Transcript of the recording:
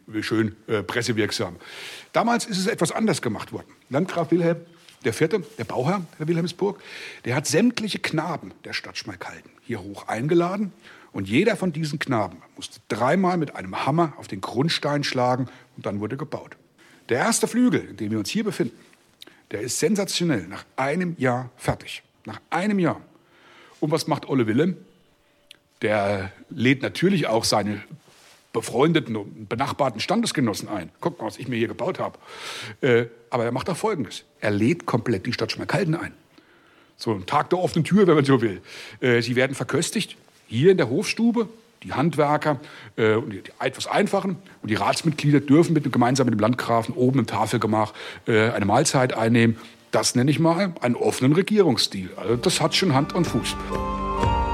schön pressewirksam. Damals ist es etwas anders gemacht worden. Landgraf Wilhelm IV., der Bauherr der Wilhelmsburg, der hat sämtliche Knaben der Stadt Schmalkalden hier hoch eingeladen. Und jeder von diesen Knaben musste 3-mal mit einem Hammer auf den Grundstein schlagen und dann wurde gebaut. Der erste Flügel, in dem wir uns hier befinden, der ist sensationell nach einem Jahr fertig. Nach einem Jahr. Und was macht Olle Wilhelm? Der lädt natürlich auch seine befreundeten und benachbarten Standesgenossen ein. Guck mal, was ich mir hier gebaut habe. Aber er macht auch Folgendes. Er lädt komplett die Stadt Schmalkalden ein. So ein Tag der offenen Tür, wenn man so will. Sie werden verköstigt, hier in der Hofstube. Die Handwerker, die etwas Einfachen und die Ratsmitglieder dürfen gemeinsam mit dem Landgrafen oben im Tafelgemach eine Mahlzeit einnehmen. Das nenne ich mal einen offenen Regierungsstil. Also das hat schon Hand und Fuß.